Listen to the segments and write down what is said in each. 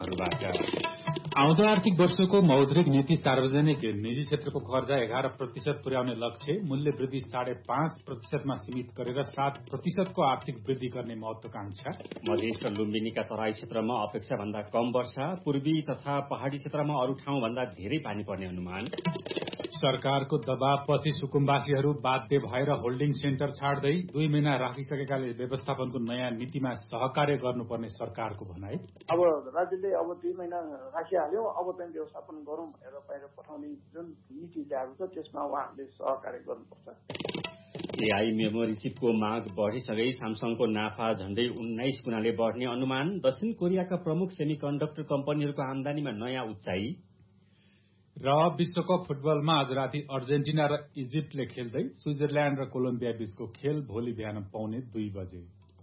स्रोतहरूबाट। आउँदो आर्थिक वर्षको मौद्रिक नीति सार्वजनिक निजी क्षेत्रको कर्जा 11% पुर्याउने लक्ष्य, मूल्य वृद्धि 5.5%मा सीमित गरेर 7% को आर्थिक वृद्धि गर्ने महत्वाकांक्षा। मधेस र लुम्बिनीका तराई क्षेत्रमा अपेक्षा भन्दा कम वर्षा, पूर्वी तथा पहाड़ी क्षेत्रमा अरू ठाउँ भन्दा धेरै पानी पर्ने अनुमान। सरकारको दबावपछि सुकुम्बासीहरू बाध्य भएर होल्डिङ सेन्टर छाड्दै 2 महिना राखिसकेकाले व्यवस्थापनको नयाँ नीतिमा सहकार्य गर्नुपर्ने सरकारको भनाई। अब राज्यले 2 महिना राखिहाल्यो, अब चाहिँ व्यवस्थापन गरौँ भनेर बाहिर पठाउने जुन नीति ल्याएको छ त्यसमा उहाँहरूले सहकार्य गर्नुपर्छ। एआई मेमोरी चिपको माग बढेसँगै सामसङको नाफा झण्डै 19 गुणाले बढ्ने अनुमान। दक्षिण कोरियाका प्रमुख सेमिकन्डक्टर कम्पनीहरूको आमदानीमा नयाँ उचाइ। र विश्वकप फुटबलमा आज राति अर्जेन्टिना र इजिप्टले खेल्दै, स्विजरल्याण्ड र कोलम्बिया बीचको खेल भोलि बिहान 2:15 बजे।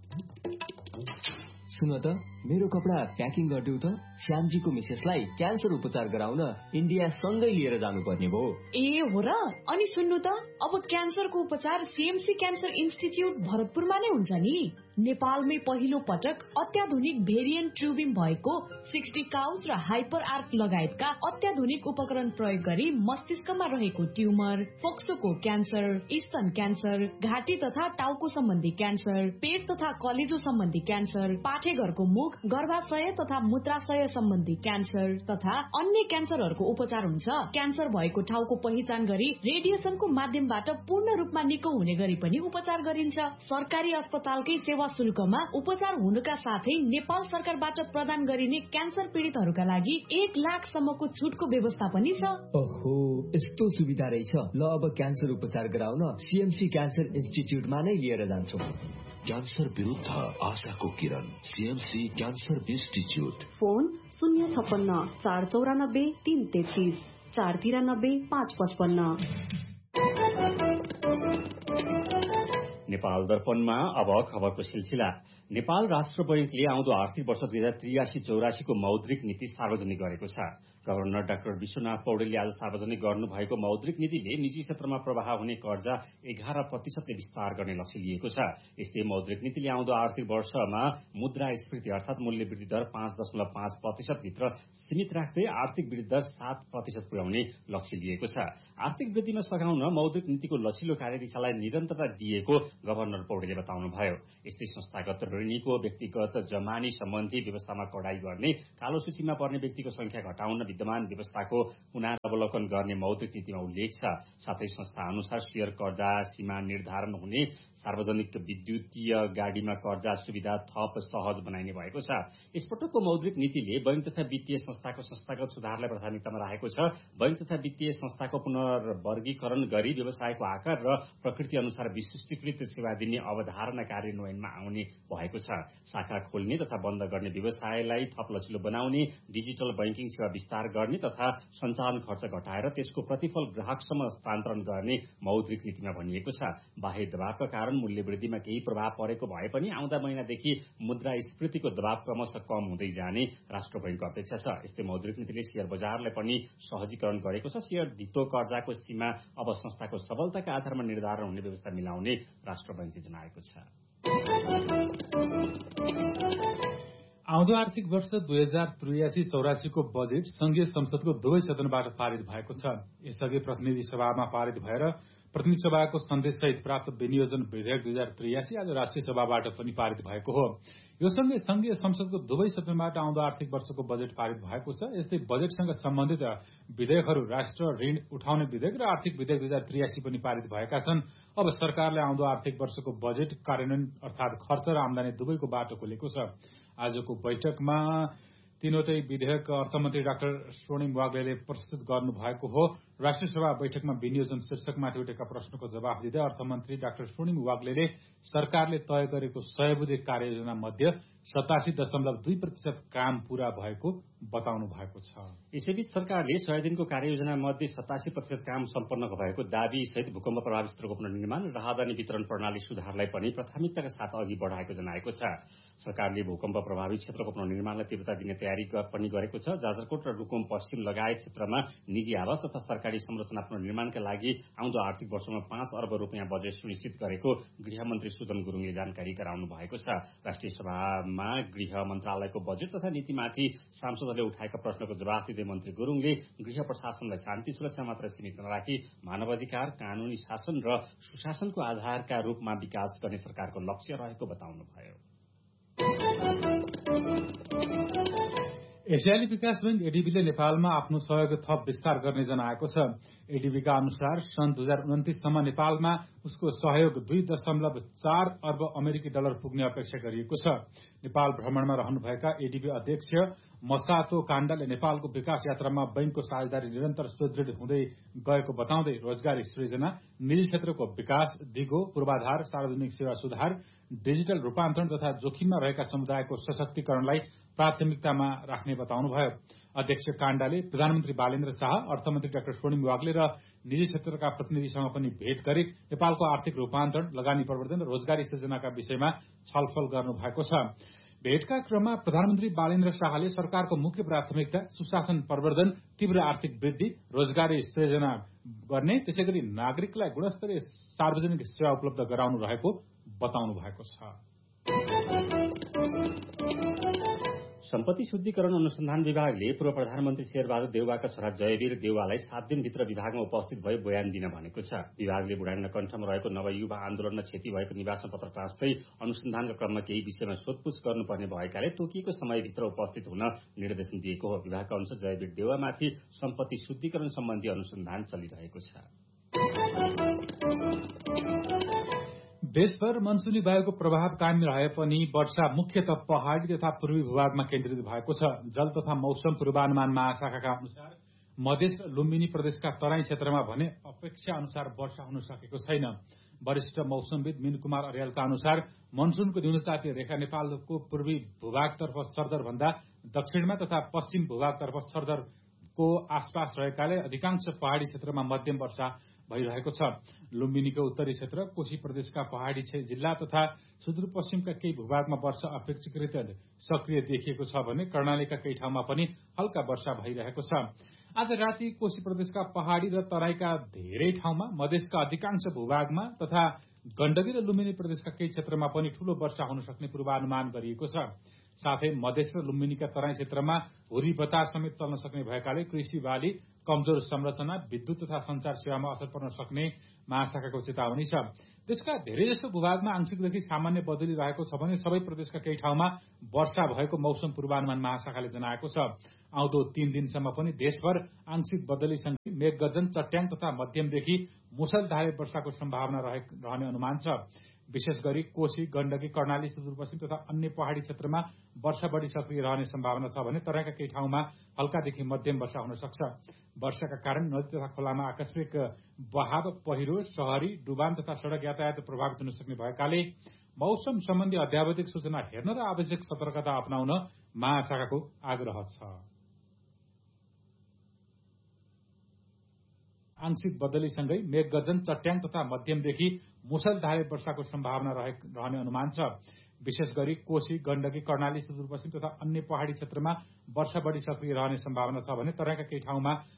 सुन त, मेरो कपडा प्याकिङ गरिदेऊ त। श्यामजीको मिसेसलाई क्यान्सर उपचार गराउन इन्डिया सँगै लिएर जानुपर्ने भयो। ए हो र? अनि सुन्नु त, अब क्यान्सरको उपचार सीएमसी क्यान्सर इन्स्टिच्युट भरतपुरमा नै हुन्छ नि। नेपालमै पहिलो पटक अत्याधुनिक भेरिएन्ट ट्युबिङ भएको 60 काउच र हाइपर आर्क लगायतका अत्याधुनिक उपकरण प्रयोग गरी मस्तिष्कमा रहेको ट्युमर, फोक्सोको क्यान्सर, स्तन क्यान्सर, घाँटी तथा टाउको सम्बन्धी क्यान्सर, पेट तथा कलेजो सम्बन्धी क्यान्सर, पाठेघरको मुख, गर्भाशय तथा मूत्राशय सम्बन्धी क्यान्सर तथा अन्य क्यान्सरहरूको उपचार हुन्छ। क्यान्सर भएको ठाउँको पहिचान गरी रेडिएसनको माध्यमबाट पूर्ण रूपमा निको हुने गरी पनि उपचार गरिन्छ। सरकारी अस्पतालकै सेवा शुल्कमा उपचार हुनुका साथै नेपाल सरकारबाट प्रदान गरिने क्यान्सर पीड़ितहरूका लागि 1 लाखसम्मको छुटको व्यवस्था पनि छ। ओहो, यस्तो सुविधा रहेछ। ल, अब क्यान्सर उपचार गराउन सीएमसी क्यान्सर इन्स्टिच्युटमा नै लिएर जान्छौ। क्यान्सर विरुद्ध आशाको किरण, CMC cancer institute. Phone 056 494 333 493 555। Nepal दर्पणमा अब खबरको सिलसिला। नेपाल राष्ट्र बैंकले आउँदो आर्थिक वर्ष 2083-84 को मौद्रिक नीति सार्वजनिक गरेको छ। गभर्नर डाक्टर विश्वनाथ पौडेलले आज सार्वजनिक गर्नुभएको मौद्रिक नीतिले निजी क्षेत्रमा प्रवाह हुने कर्जा 11%ले विस्तार गर्ने लक्ष्य लिएको छ। यस्तै मौद्रिक नीतिले आउँदो आर्थिक वर्षमा मुद्रास्फीति अर्थात मूल्य वृद्धि दर 5.5% भित्र सीमित राख्दै आर्थिक वृद्धि दर 7% पुर्याउने लक्ष्य लिएको छ। आर्थिक वृद्धिमा सघाउन मौद्रिक नीतिको लचिलो कार्यदिशालाई निरन्तरता दिएको गभर्नर पौडेलले बताउनुभयो। यस्तै संस्थागत ऋणीको व्यक्तिगत जमानी सम्बन्धी व्यवस्थामा कडाई गर्ने, कालो सूचीमा पर्ने व्यक्तिको संख्या घटाउन विद्यमान व्यवस्थाको पुनरावलोकन गर्ने मौद्रिक नीतिमा उल्लेख छ। साथै संस्था अनुसार शेयर कर्जा सीमा निर्धारण हुने, सार्वजनिक विद्युतीय गाडीमा कर्जा सुविधा थप सहज बनाइने भएको छ। यसपटकको मौद्रिक नीतिले बैंक तथा वित्तीय संस्थाको संस्थागत सुधारलाई प्राथमिकतामा राखेको छ। बैंक तथा वित्तीय संस्थाको पुनर्वर्गीकरण गरी व्यवसायको आकार र प्रकृति अनुसार विशिष्टीकृत सेवा दिने अवधारणा कार्यान्वयनमा आउने भएको छ। शाखा खोल्ने तथा बन्द गर्ने व्यवसायलाई थप लचिलो बनाउने, डिजिटल बैंकिङ सेवा विस्तार गर्ने तथा सञ्चालन खर्च घटाएर त्यसको प्रतिफल ग्राहकसम्म हस्तान्तरण गर्ने मौद्रिक नीतिमा भनिएको छ। बाह्य दबावका कारण मूल्य वृद्धिमा केही प्रभाव परेको भए पनि आउँदा महिनादेखि मुद्रास्फीतिको दबाव क्रमशः कम हुँदै जाने राष्ट्र बैंकको अपेक्षा छ। यस्तै मौद्रिक नीतिले शेयर बजारलाई पनि सहजीकरण गरेको छ। शेयर धितो कर्जाको सीमा अब संस्थाको सबलताका आधारमा निर्धारण हुने व्यवस्था मिलाउने राष्ट्र बैंकले जनाएको छ। आउँदो आर्थिक वर्ष 2083-84 को बजेट संघीय संसदको दुवै सदनबाट पारित भएको छ। यसअघि प्रतिनिधि सभामा पारित भएर प्रतिनिधि सभाको सन्देशसहित प्राप्त विनियोजन विधेयक 2083 आज राष्ट्रिय सभाबाट पनि पारित भएको हो। यो सँगै संघीय संसदको दुवै सदनबाट आउँदो आर्थिक वर्षको बजेट पारित भएको छ। यस्तै बजेटसँग सम्बन्धित विधेयकहरू राष्ट्र ऋण उठाउने विधेयक र आर्थिक विधेयक 2083 पनि पारित भएका छन्। अब सरकारले आउँदो आर्थिक वर्षको बजेट कार्यान्वयन अर्थात खर्च र आमदानी दुवैको बाटो खोलेको छ। आजको बैठकमा तीनवटै विधेयक अर्थमन्त्री डाक्टर स्वर्णिम वाग्लेले प्रस्तुत गर्नुभएको हो। राष्ट्रिय सभा बैठकमा विनियोजन शीर्षकमाथि उठेका प्रश्नको जवाफ दिँदै अर्थमन्त्री डाक्टर स्वर्णिम वाग्लेले सरकारले तय गरेको 100 बुँदे कार्ययोजना मध्ये 87.2% काम पूरा भएको बताउनु भएको छ। यसैबीच सरकारले 100 दिनको कार्ययोजना मध्ये 87% काम सम्पन्न भएको दावी सहित भूकम्प प्रभावित क्षेत्रको पुनर्निर्माण र राहदानी वितरण प्रणाली सुधारलाई पनि प्राथमिकताका साथ अघि बढाएको जनाएको छ। सरकारले भूकम्प प्रभावित क्षेत्रको पुनर्निर्माणलाई तीव्रता दिने तयारी पनि गरेको छ। जाजरकोट र रुकुम पश्चिम लगायत क्षेत्रमा निजी आवास तथा सरकारी संरचना पुनर्निर्माणका लागि आउँदो आर्थिक वर्षमा 5 अर्ब रुपियाँ बजेट सुनिश्चित गरेको गृहमन्त्री सुदन गुरुङले जानकारी गराउनु भएको छ। राष्ट्रिय सभामा गृह मन्त्रालयको बजेट तथा नीतिमाथि सांसदहरूले उठाएका प्रश्नको जवाफ दिँदै मन्त्री गुरुङले गृह प्रशासनलाई शान्ति सुरक्षा मात्र सीमित नराखी मानवाधिकार, कानूनी शासन र सुशासनको आधारका रूपमा विकास गर्ने सरकारको लक्ष्य रहेको बताउनुभयो। एसियाली विकास बैंक एडीबीले नेपालमा आफ्नो सहयोग थप विस्तार गर्ने जनाएको छ। एडीबीका अनुसार सन् 2029 सम्म नेपालमा उसको सहयोग 2.4 अर्ब अमेरिकी डलर पुग्ने अपेक्षा गरिएको छ। नेपाल भ्रमणमा रहनुभएका एडीबी अध्यक्ष मसातो काण्डाले नेपालको विकास यात्रामा बैंकको साझेदारी निरन्तर सुदृढ हुँदै गएको बताउँदै रोजगारी सृजना, निजी क्षेत्रको विकास, दिगो, पूर्वाधार, सार्वजनिक सेवा सुधार, डिजिटल रूपान्तरण तथा जोखिममा रहेका समुदायको सशक्तिकरणलाई प्राथमिकतामा राख्ने बताउनुभयो। अध्यक्ष काण्डाले प्रधानमन्त्री बालेन्द्र शाह, अर्थमन्त्री डाक्टर स्वर्णिम वाग्ले र निजी क्षेत्रका प्रतिनिधिसँग पनि भेट गरी नेपालको आर्थिक रूपान्तरण, लगानी प्रवर्धन र रोजगारी सृजनाका विषयमा छलफल गर्नुभएको छ। भेटका क्रममा प्रधानमन्त्री बालेन्द्र शाहले सरकारको मुख्य प्राथमिकता सुशासन प्रवर्धन, तीव्र आर्थिक वृद्धि, रोजगारी सृजना गर्ने, त्यसैगरी नागरिकलाई गुणस्तरीय सार्वजनिक सेवा उपलब्ध गराउनु रहेको बताउनु भएको छ। सम्पत्ति शुद्धिकरण अनुसन्धान विभागले पूर्व प्रधानमन्त्री शेरबहादुर देउवाका छोरा जयवीर देउवालाई 7 दिनभित्र विभागमा उपस्थित भई बयान दिन भनेको छ। विभागले बुढाङ्ग कण्ठमा रहेको नवयुवा आन्दोलनमा क्षति भएको निवासमा पत्र टाँच्दै अनुसन्धानका क्रममा केही विषयमा सोधपुछ गर्नुपर्ने भएकाले तोकिएको समयभित्र उपस्थित हुन निर्देशन दिएको हो। विभागका अनुसार जयवीर देउवामाथि सम्पत्ति शुद्धिकरण सम्बन्धी अनुसन्धान चलिरहेको छ। देशभर मनसुनी वायुको प्रभाव कायम रहे पनि वर्षा मुख्यतः पहाड़ी तथा पूर्वी भूभागमा केन्द्रित भएको छ। जल तथा मौसम पूर्वानुमान महाशाखाका अनुसार मधेस र लुम्बिनी प्रदेशका तराई क्षेत्रमा भने अपेक्षा अनुसार वर्षा हुन सकेको छैन। वरिष्ठ मौसमविद मीन कुमार अर्यालका अनुसार मनसुनको न्यूनचापीय रेखा नेपालको पूर्वी भूभागतर्फ सरदर भन्दा दक्षिणमा तथा पश्चिम भूभागतर्फ सरदरको आसपास रहेकाले अधिकांश पहाड़ी क्षेत्रमा मध्यम वर्षा भइरहेको छ। लुम्बिनीको उत्तरी क्षेत्र, कोशी प्रदेशका पहाड़ी जिल्ला तथा सुदूरपश्चिमका केही भूभागमा वर्षा अपेक्षाकृत सक्रिय देखिएको छ भने कर्णालीका केही ठाउँमा पनि हल्का वर्षा भइरहेको छ। आज राति कोशी प्रदेशका पहाड़ी र तराईका धेरै ठाउँमा, मधेसका अधिकांश भूभागमा तथा गण्डकी र लुम्बिनी प्रदेशका केही क्षेत्रमा पनि ठूलो वर्षा हुन सक्ने पूर्वानुमान गरिएको छ। साथै मधेस र लुम्बिनीका तराई क्षेत्रमा हुरी बतास समेत चल्न सक्ने भएकाले कृषि बाली, कमजोर संरचना, विद्युत तथा संचार सेवामा असर पर्न सक्ने महाशाखाको चेतावनी छ। देशका धेरैजसो भूभागमा आंशिकदेखि सामान्य बदली रहेको छ भने सबै प्रदेशका केही ठाउँमा वर्षा भएको मौसम पूर्वानुमान महाशाखाले जनाएको छ। आउँदो 3 दिनसम्म पनि देशभर आंशिक बदलीसँगै मेघगर्जन, चट्याङ तथा मध्यमदेखि मुसलधारे वर्षाको सम्भावना रहने अनुमान छ। विशेष गरी कोशी, गण्डकी, कर्णाली, सुदूरपश्चिम तथा अन्य पहाड़ी क्षेत्रमा वर्षा बढ़ी सक्रिय रहने सम्भावना छ भने तराईका केही ठाउँमा हल्कादेखि मध्यम वर्षा हुन सक्छ। वर्षाका कारण नदी तथा खोलामा आकस्मिक बहाव, पहिरो, शहरी, डुबान तथा सड़क यातायात प्रभावित हुन सक्ने भएकाले मौसम सम्बन्धी अध्यावधिक सूचना हेर्न र आवश्यक सतर्कता अपनाउन महाशाखाको आग्रह छ। आंशिक बदलीसँगै मेघगर्जन, चट्याङ तथा मध्यमदेखि मुसलधारे वर्षाको सम्भावना रहने अनुमान छ। विशेष गरी कोशी, गण्डकी, कर्णाली, सुदूरपश्चिम तथा अन्य पहाड़ी क्षेत्रमा वर्षा बढ़ी सक्रिय रहने सम्भावना छ भने तराईका केही ठाउँमा